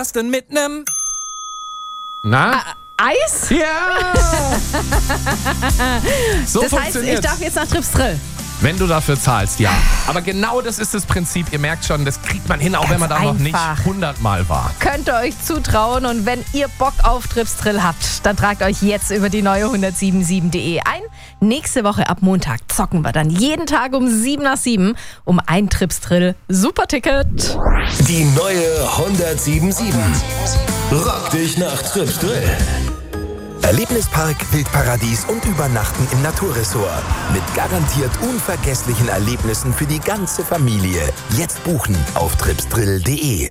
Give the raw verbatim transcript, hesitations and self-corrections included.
denn mit nem Na? Ah, Eis? Ja! So Das heißt, ich funktioniert's. darf jetzt nach Trips Drill. Wenn du dafür zahlst, ja. Aber genau das ist das Prinzip. Ihr merkt schon, das kriegt man hin, auch Ganz wenn man da noch nicht einfach. hundertmal war. Könnt ihr euch zutrauen und wenn ihr Bock auf Trips Drill habt, dann tragt euch jetzt über die neue hundertsieben Komma sieben punkt de ein. Nächste Woche ab Montag zocken wir dann jeden Tag um sieben nach sieben um ein Trips Drill Superticket. Die neue hundertsieben Komma sieben. Rock dich nach Trips Drill. Erlebnispark, Wildparadies und Übernachten im Naturressort. Mit garantiert unvergesslichen Erlebnissen für die ganze Familie. Jetzt buchen auf tripsdrill punkt de.